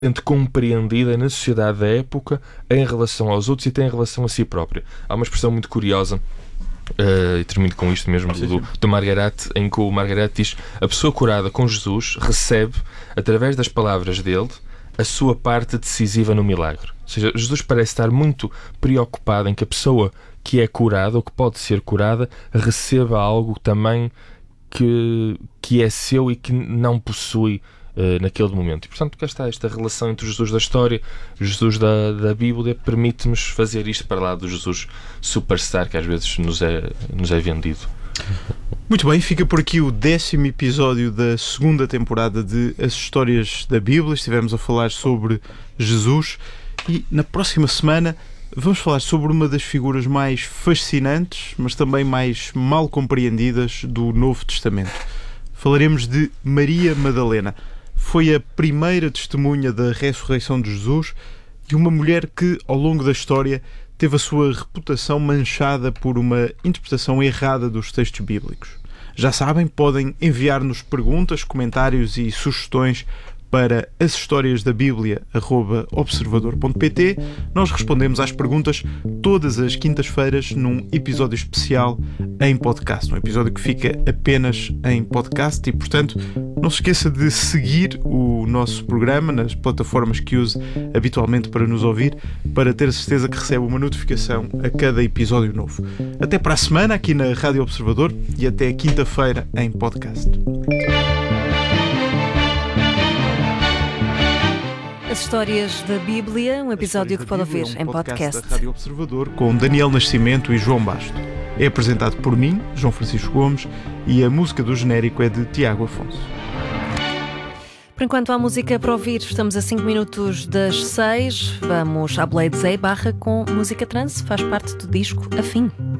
compreendida na sociedade da época em relação aos outros e até em relação a si própria. Há uma expressão muito curiosa, e termino com isto mesmo, do Margaret, em que o Margaret diz: a pessoa curada com Jesus recebe, através das palavras dele, a sua parte decisiva no milagre. Ou seja, Jesus parece estar muito preocupado em que a pessoa que é curada, ou que pode ser curada, receba algo também que é seu e que não possui naquele momento. E, portanto, cá está esta relação entre o Jesus da história, o Jesus da Bíblia, permite-nos fazer isto para lá do Jesus superstar que às vezes nos é vendido. Muito bem, fica por aqui o 10º episódio da segunda temporada de As Histórias da Bíblia. Estivemos a falar sobre Jesus e na próxima semana vamos falar sobre uma das figuras mais fascinantes, mas também mais mal compreendidas do Novo Testamento. Falaremos de Maria Madalena. Foi a primeira testemunha da ressurreição de Jesus e uma mulher que, ao longo da história, teve a sua reputação manchada por uma interpretação errada dos textos bíblicos. Já sabem, podem enviar-nos perguntas, comentários e sugestões para ashistoriasdabiblia@observador.pt. Nós respondemos às perguntas todas as quintas-feiras num episódio especial em podcast. Um episódio que fica apenas em podcast e, portanto, não se esqueça de seguir o nosso programa nas plataformas que use habitualmente para nos ouvir, para ter a certeza que recebe uma notificação a cada episódio novo. Até para a semana aqui na Rádio Observador e até quinta-feira em podcast. As Histórias da Bíblia, um episódio que pode ouvir em podcast. Da Rádio Observador com Daniel Nascimento e João Basto. É apresentado por mim, João Francisco Gomes, e a música do genérico é de Tiago Afonso. Por enquanto há música para ouvir, estamos a 5 minutos das 6. Vamos à Blade Zay / com música trance, faz parte do disco Afim.